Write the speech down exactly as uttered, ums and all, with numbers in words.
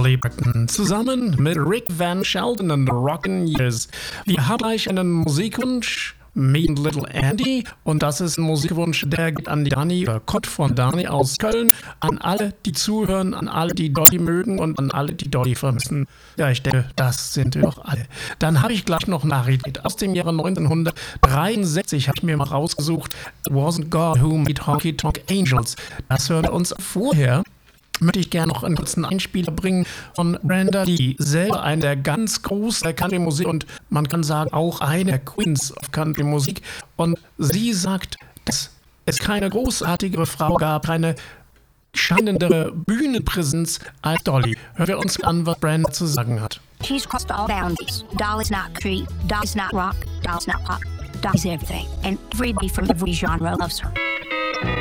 Dolly Parton zusammen mit Rick Van Shelton und The Rockin' Years. Wir haben gleich einen Musikwunsch. Me and Little Andy. Und das ist ein Musikwunsch, der geht an die Dani, oder kommt von Dani aus Köln. An alle, die zuhören, an alle, die Dolly mögen und an alle, die Dolly vermissen. Ja, ich denke, das sind wir doch alle. Dann habe ich gleich noch Nachricht aus dem Jahre neunzehnhundertdreiundsechzig, habe ich mir mal rausgesucht. It wasn't God who made Honky Tonk Angels. Das hören wir uns vorher. Möchte ich gerne noch einen kurzen Einspieler bringen von Brenda Lee, selber eine der ganz großen Country-Musik und man kann sagen auch eine der Queens of Country-Musik. Und sie sagt, dass es keine großartigere Frau gab, keine scheinendere Bühnenpräsenz als Dolly. Hören wir uns an, was Brenda zu sagen hat. She's crossed all boundaries. Dolly's not country, Dolly's not rock, Dolly's not pop, Dolly's everything. And everybody from every genre loves her.